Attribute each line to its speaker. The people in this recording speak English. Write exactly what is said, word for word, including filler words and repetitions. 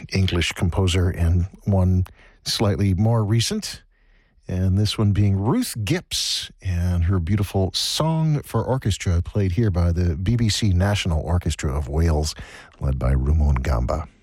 Speaker 1: English composer, and one slightly more recent. And this one being Ruth Gips and her beautiful Song for Orchestra, played here by the B B C National Orchestra of Wales, led by Rumon Gamba.